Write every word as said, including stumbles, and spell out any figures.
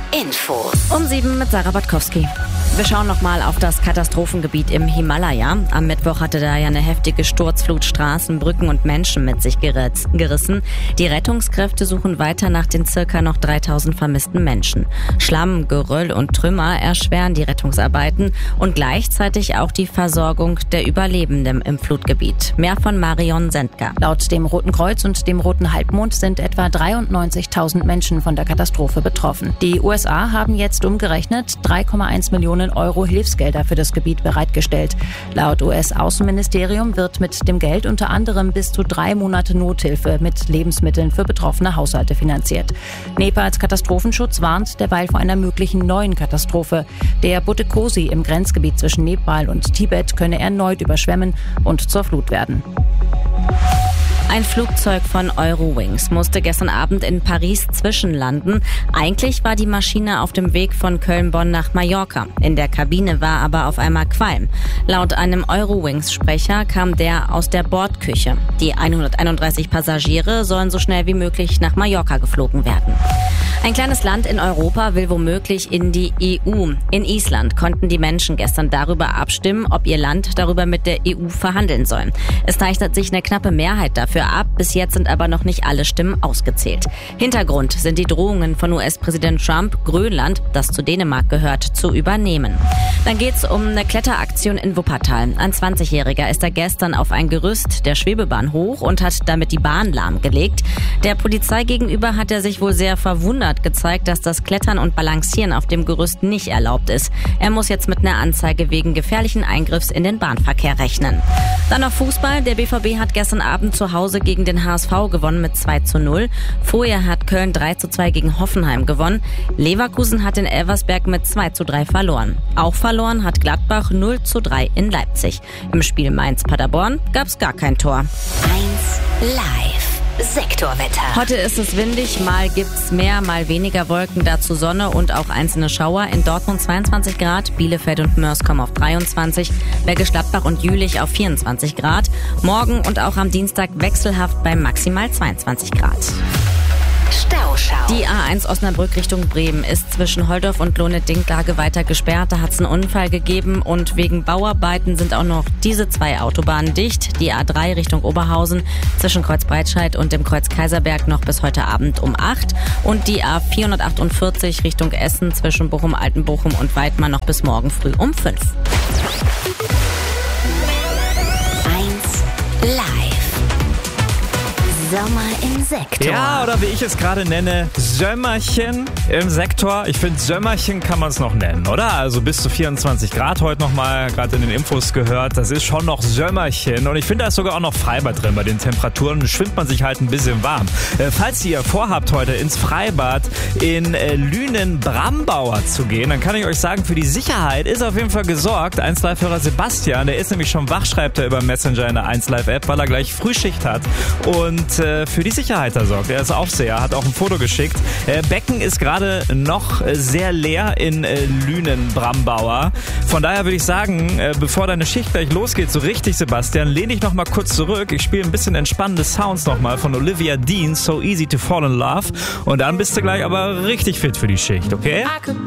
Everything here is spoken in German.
Infos. Um sieben mit Sarah Botkowski. Wir schauen nochmal auf das Katastrophengebiet im Himalaya. Am Mittwoch hatte da ja eine heftige Sturzflut Straßen, Brücken und Menschen mit sich gerissen. Die Rettungskräfte suchen weiter nach den circa noch dreitausend vermissten Menschen. Schlamm, Geröll und Trümmer erschweren die Rettungsarbeiten und gleichzeitig auch die Versorgung der Überlebenden im Flutgebiet. Mehr von Marion Sendker. Laut dem Roten Kreuz und dem Roten Halbmond sind etwa dreiundneunzigtausend Menschen von der Katastrophe betroffen. Die U S A haben jetzt umgerechnet drei Komma eins Millionen Euro Hilfsgelder für das Gebiet bereitgestellt. Laut U S-Außenministerium wird mit dem Geld unter anderem bis zu drei Monate Nothilfe mit Lebensmitteln für betroffene Haushalte finanziert. Nepals Katastrophenschutz warnt derweil vor einer möglichen neuen Katastrophe. Der Butikosi im Grenzgebiet zwischen Nepal und Tibet könne erneut überschwemmen und zur Flut werden. Ein Flugzeug von Eurowings musste gestern Abend in Paris zwischenlanden. Eigentlich war die Maschine auf dem Weg von Köln-Bonn nach Mallorca. In der Kabine war aber auf einmal Qualm. Laut einem Eurowings-Sprecher kam der aus der Bordküche. Die hunderteinunddreißig Passagiere sollen so schnell wie möglich nach Mallorca geflogen werden. Ein kleines Land in Europa will womöglich in die E U. In Island konnten die Menschen gestern darüber abstimmen, ob ihr Land darüber mit der E U verhandeln soll. Es zeichnet sich eine knappe Mehrheit dafür ab. Bis jetzt sind aber noch nicht alle Stimmen ausgezählt. Hintergrund sind die Drohungen von U S-Präsident Trump, Grönland, das zu Dänemark gehört, zu übernehmen. Dann geht's um eine Kletteraktion in Wuppertal. Ein zwanzigjähriger ist da gestern auf ein Gerüst der Schwebebahn hoch und hat damit die Bahn lahmgelegt. Der Polizei gegenüber hat er sich wohl sehr verwundert gezeigt, dass das Klettern und Balancieren auf dem Gerüst nicht erlaubt ist. Er muss jetzt mit einer Anzeige wegen gefährlichen Eingriffs in den Bahnverkehr rechnen. Dann noch Fußball. Der B V B hat gestern Abend zu Hause gegen den H S V gewonnen mit zwei zu null. Vorher hat Köln drei zu zwei gegen Hoffenheim gewonnen. Leverkusen hat in Elversberg mit zwei zu drei verloren. Auch verloren hat Gladbach null zu drei in Leipzig. Im Spiel Mainz-Paderborn gab's gar kein Tor. eins live. Sektorwetter. Heute ist es windig, mal gibt's mehr, mal weniger Wolken, dazu Sonne und auch einzelne Schauer. In Dortmund zweiundzwanzig Grad, Bielefeld und Mörs kommen auf dreiundzwanzig, Bergisch Gladbach und Jülich auf vierundzwanzig Grad. Morgen und auch am Dienstag wechselhaft bei maximal zweiundzwanzig Grad. Stauschau. Die A eins Osnabrück Richtung Bremen ist zwischen Holdorf und Lohne-Dinklage weiter gesperrt. Da hat es einen Unfall gegeben und wegen Bauarbeiten sind auch noch diese zwei Autobahnen dicht. Die A drei Richtung Oberhausen zwischen Kreuz Breitscheid und dem Kreuz Kaiserberg noch bis heute Abend um acht. Und die A vierhundertachtundvierzig Richtung Essen zwischen Bochum-Altenbochum und Weidmar noch bis morgen früh um fünf. eins live. Sommer im Sektor. Ja, oder wie ich es gerade nenne, Sömmerchen im Sektor. Ich finde, Sömmerchen kann man es noch nennen, oder? Also bis zu vierundzwanzig Grad heute nochmal, gerade in den Infos gehört. Das ist schon noch Sömmerchen. Und ich finde, da ist sogar auch noch Freibad drin. Bei den Temperaturen schwimmt man sich halt ein bisschen warm. Äh, falls ihr vorhabt, heute ins Freibad in äh, Lünen-Brambauer zu gehen, dann kann ich euch sagen, für die Sicherheit ist auf jeden Fall gesorgt. eins Live-Hörer Sebastian, der ist nämlich schon wach, schreibt er über Messenger in der eins Live-App, weil er gleich Frühschicht hat. Und für die Sicherheit da sorgt. Er ist Aufseher, hat auch ein Foto geschickt. Becken ist gerade noch sehr leer in Lünen-Brambauer. Von daher würde ich sagen, bevor deine Schicht gleich losgeht, so richtig, Sebastian, lehn dich noch mal kurz zurück. Ich spiele ein bisschen entspannende Sounds noch mal von Olivia Dean, So Easy to Fall in Love. Und dann bist du gleich aber richtig fit für die Schicht, okay? I could